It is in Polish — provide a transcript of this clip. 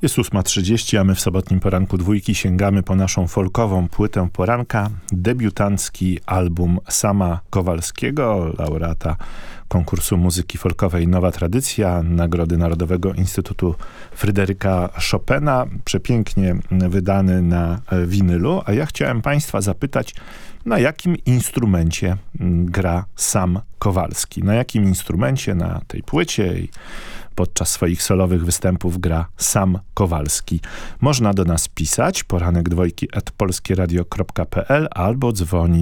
Jest 8:30, a my w sobotnim poranku dwójki sięgamy po naszą folkową płytę poranka. Debiutancki album Sama Kowalskiego, laureata konkursu muzyki folkowej Nowa Tradycja, Nagrody Narodowego Instytutu Fryderyka Chopina. Przepięknie wydany na winylu. A ja chciałem Państwa zapytać, na jakim instrumencie gra Sam Kowalski? Na jakim instrumencie na tej płycie i podczas swoich solowych występów gra Sam Kowalski? Można do nas pisać poranek2@polskieradio.pl albo dzwonić